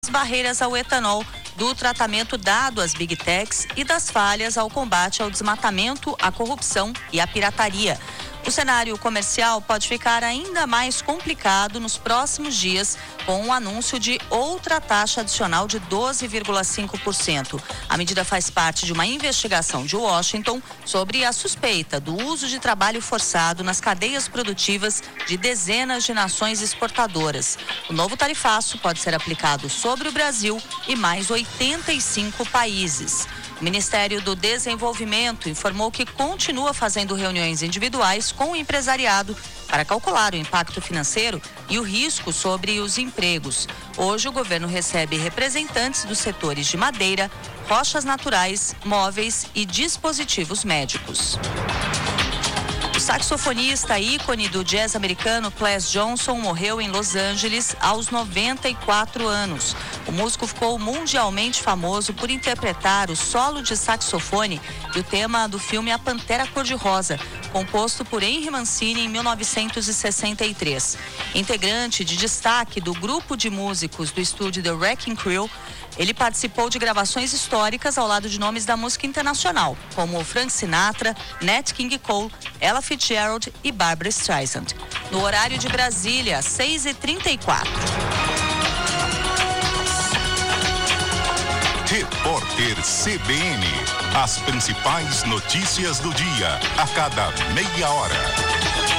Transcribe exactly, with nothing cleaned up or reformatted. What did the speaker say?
barreiras ao etanol, do tratamento dado às Big Techs e das falhas ao combate ao desmatamento, à corrupção e à pirataria. O cenário comercial pode ficar ainda mais complicado nos próximos dias com o anúncio de outra taxa adicional de doze vírgula cinco por cento. A medida faz parte de uma investigação de Washington sobre a suspeita do uso de trabalho forçado nas cadeias produtivas de dezenas de nações exportadoras. O novo tarifaço pode ser aplicado sobre o Brasil e mais oitenta e cinco países. O Ministério do Desenvolvimento informou que continua fazendo reuniões individuais com o empresariado para calcular o impacto financeiro e o risco sobre os empregos. Hoje, o governo recebe representantes dos setores de madeira, rochas naturais, móveis e dispositivos médicos. O saxofonista ícone do jazz americano Ples Johnson morreu em Los Angeles aos noventa e quatro anos. O músico ficou mundialmente famoso por interpretar o solo de saxofone do tema do filme A Pantera Cor-de-Rosa, composto por Henry Mancini em mil novecentos e sessenta e três. Integrante de destaque do grupo de músicos do estúdio The Wrecking Crew, ele participou de gravações históricas ao lado de nomes da música internacional, como Frank Sinatra, Nat King Cole, Ella Fitzgerald e Barbra Streisand. No horário de Brasília, seis e trinta e quatro. Repórter C B N. As principais notícias do dia, a cada meia hora.